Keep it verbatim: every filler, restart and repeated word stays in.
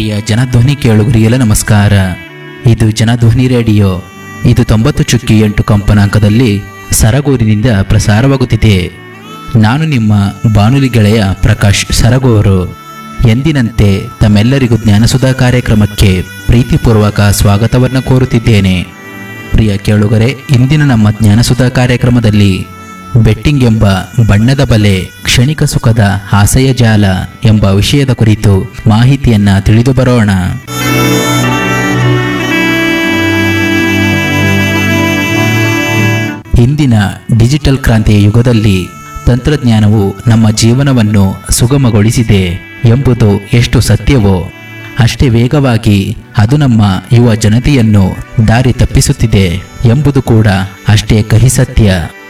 ಪ್ರಿಯ ಜನಧ್ವನಿ ಕೇಳುಗರಿಗೆಲ್ಲ ನಮಸ್ಕಾರ. ಇದು ಜನಧ್ವನಿ ರೇಡಿಯೋ. ಇದು ತೊಂಬತ್ತು ಚುಕ್ಕಿ ಎಂಟು ಕಂಪನಾಂಕದಲ್ಲಿ ಸರಗೂರಿನಿಂದ ಪ್ರಸಾರವಾಗುತ್ತಿದೆ. ನಾನು ನಿಮ್ಮ ಬಾನುಲಿ ಗೆಳೆಯ ಪ್ರಕಾಶ್ ಸರಗೂರು. ಎಂದಿನಂತೆ ತಮ್ಮೆಲ್ಲರಿಗೂ ಜ್ಞಾನಸುಧಾ ಕಾರ್ಯಕ್ರಮಕ್ಕೆ ಪ್ರೀತಿಪೂರ್ವಕ ಸ್ವಾಗತವನ್ನು ಕೋರುತ್ತಿದ್ದೇನೆ. ಪ್ರಿಯ ಕೇಳುಗರೆ, ಇಂದಿನ ನಮ್ಮ ಜ್ಞಾನಸುಧಾ ಕಾರ್ಯಕ್ರಮದಲ್ಲಿ ಬೆಟ್ಟಿಂಗ್ ಎಂಬ ಬಣ್ಣದ ಬಲೆ, ಕ್ಷಣಿಕ ಸುಖದ ಆಸೆಯ ಜಾಲ ಎಂಬ ವಿಷಯದ ಕುರಿತು ಮಾಹಿತಿಯನ್ನ ತಿಳಿದು ಬರೋಣ. ಇಂದಿನ ಡಿಜಿಟಲ್ ಕ್ರಾಂತಿಯ ಯುಗದಲ್ಲಿ ತಂತ್ರಜ್ಞಾನವು ನಮ್ಮ ಜೀವನವನ್ನು ಸುಗಮಗೊಳಿಸಿದೆ ಎಂಬುದು ಎಷ್ಟು ಸತ್ಯವೋ ಅಷ್ಟೇ ವೇಗವಾಗಿ ಅದು ನಮ್ಮ ಯುವ ಜನತೆಯನ್ನು ದಾರಿ ತಪ್ಪಿಸುತ್ತಿದೆ ಎಂಬುದು ಕೂಡ ಅಷ್ಟೇ ಕಹಿ ಸತ್ಯ.